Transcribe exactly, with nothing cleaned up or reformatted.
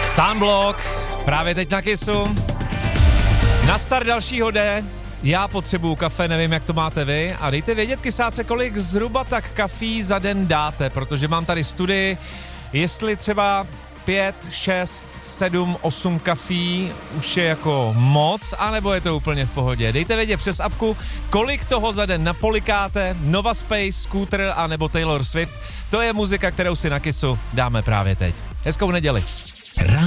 Sunblock, právě teď na Kissu. Na start dalšího dne, já potřebuju kafe, nevím, jak to máte vy, a dejte vědět, kysáce, kolik zhruba tak kafí za den dáte, protože mám tady studii, jestli třeba pět, šest, sedm, osm kafí už je jako moc, anebo je to úplně v pohodě. Dejte vědět přes apku, kolik toho za den napolikáte, Nova Space, Scooter a nebo Taylor Swift. To je muzika, kterou si na Kissu dáme právě teď. Hezkou neděli.